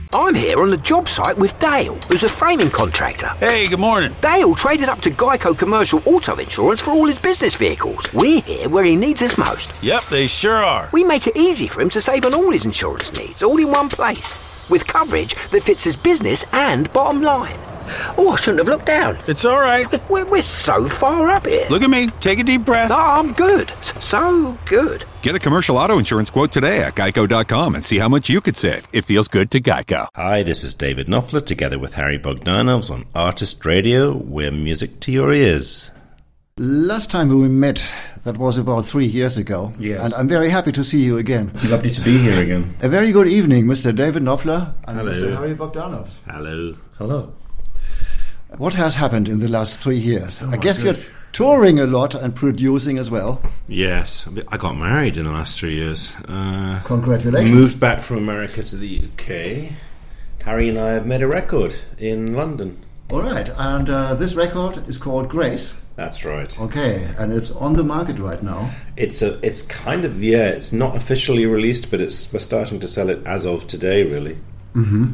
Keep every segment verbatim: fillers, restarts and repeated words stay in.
I'm here on the job site with Dale, who's a framing contractor. Hey, good morning. Dale traded up to Geico Commercial Auto Insurance for all his business vehicles. We're here where he needs us most. Yep, they sure are. We make it easy for him to save on all his insurance needs, all in one place, with coverage that fits his business and bottom line. Oh, I shouldn't have looked down. It's all right. We're, we're so far up here. Look at me. Take a deep breath. Oh, I'm good. So good. Get a commercial auto insurance quote today at geico dot com and see how much you could save. It feels good to Geico. Hi, this is David Knopfler together with Harry Bogdanovs on Artist Radio. We're music to your ears. Last time we met, that was about three years ago. Yes. And I'm very happy to see you again. Lovely to be here again. A very good evening, Mister David Knopfler and Hello. Mister Harry Bogdanovs. Hello. Hello. What has happened in the last three years? Oh I guess gosh. you're touring a lot and producing as well. Yes, I got married in the last three years. Uh, Congratulations. Moved back from America to the U K. Harry and I have made a record in London. All right, and uh, this record is called Grace. That's right. Okay, and it's on the market right now. It's a. It's kind of yeah. It's not officially released, but it's we're starting to sell it as of today, really. Mm-hmm.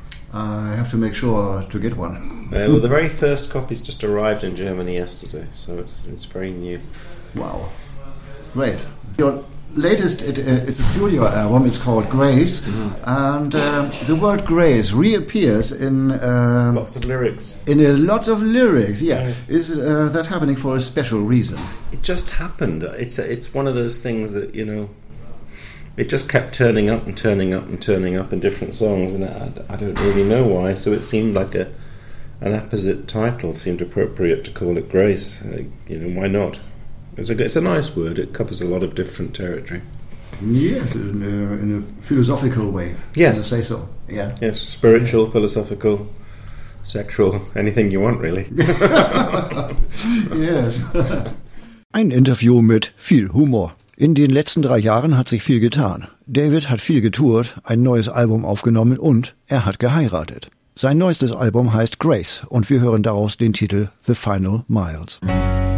I have to make sure to get one. Uh, well, the very first copies just arrived in Germany yesterday, so it's it's very new. Wow, great. Your latest, it, uh, it's a studio album. It's called Grace, Mm-hmm. and uh, the word Grace reappears in uh, Lots of lyrics. in a lot of lyrics. Yeah, Yes. is uh, that happening for a special reason? It just happened. It's a, it's one of those things that you know. It just kept turning up and turning up and turning up in different songs, and I, I don't really know why. So it seemed like a an apposite title seemed appropriate to call it Grace. Uh, you know, why not? It's a it's a nice word. It covers a lot of different territory. Yes, in a, in a philosophical way. Yes. Can I say so? Yeah. Yes, spiritual, philosophical, sexual, anything you want, really. Yes. Ein Interview mit viel Humor. In den letzten drei Jahren hat sich viel getan. David hat viel getourt, ein neues Album aufgenommen und er hat geheiratet. Sein neuestes Album heißt Grace und wir hören daraus den Titel The Final Miles.